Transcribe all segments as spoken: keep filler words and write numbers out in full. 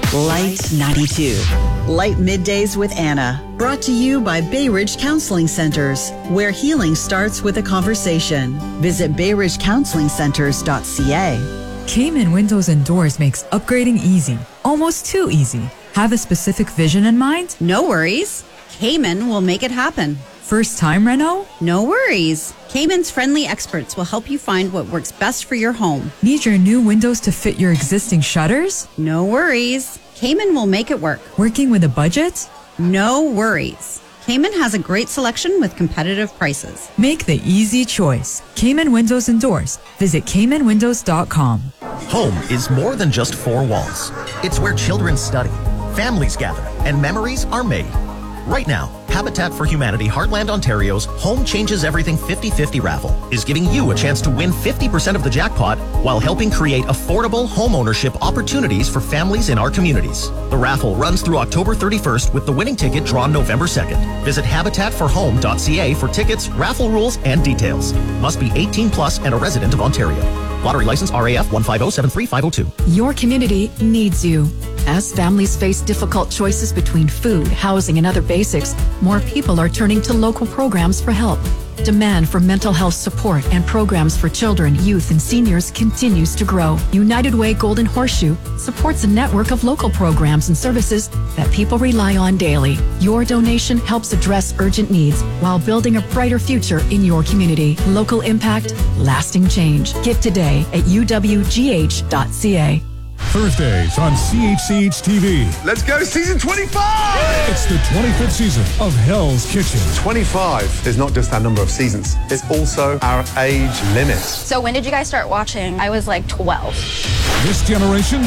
Light ninety-two. Light Middays with Anna. Brought to you by Bay Ridge Counseling Centers, where healing starts with a conversation. Visit bay ridge counseling centers dot c a. Cayman Windows and Doors makes upgrading easy. Almost too easy. Have a specific vision in mind? No worries. Cayman will make it happen. First time reno? No worries. Cayman's friendly experts will help you find what works best for your home. Need your new windows to fit your existing shutters? No worries. Cayman will make it work. Working with a budget? No worries. Cayman has a great selection with competitive prices. Make the easy choice. Cayman Windows and Doors. Visit cayman windows dot com. Home is more than just four walls. It's where children study, families gather, and memories are made. Right now, Habitat for Humanity Heartland Ontario's Home Changes Everything fifty fifty raffle is giving you a chance to win fifty percent of the jackpot while helping create affordable home ownership opportunities for families in our communities. The raffle runs through October thirty-first with the winning ticket drawn November second. Visit habitat for home dot c a for tickets, raffle rules, and details. Must be eighteen plus and a resident of Ontario. Lottery license R A F one five zero seven three five zero two. Your community needs you. As families face difficult choices between food, housing, and other basics, more people are turning to local programs for help. Demand for mental health support and programs for children, youth, and seniors continues to grow. United Way Golden Horseshoe supports a network of local programs and services that people rely on daily. Your donation helps address urgent needs while building a brighter future in your community. Local impact, lasting change. Give today at u w g h dot c a. Thursdays on C H C H T V. Let's go, season twenty-five! It's the twenty-fifth season of Hell's Kitchen. twenty-five is not just our number of seasons, it's also our age limit. So when did you guys start watching? I was like twelve. This generation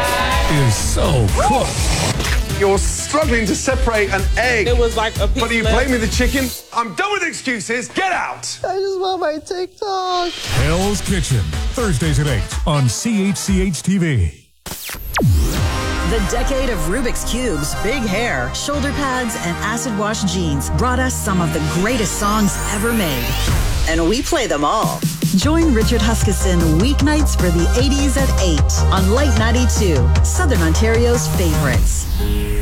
is so cooked. You're struggling to separate an egg. It was like a piece But are you left. blaming the chicken? I'm done with excuses. Get out! I just want my TikTok. Hell's Kitchen. Thursdays at eight on C H C H T V. The decade of Rubik's Cubes, big hair, shoulder pads, and acid wash jeans brought us some of the greatest songs ever made. And we play them all. Join Richard Huskisson weeknights for the eighties at eight on Light ninety-two, Southern Ontario's favorites.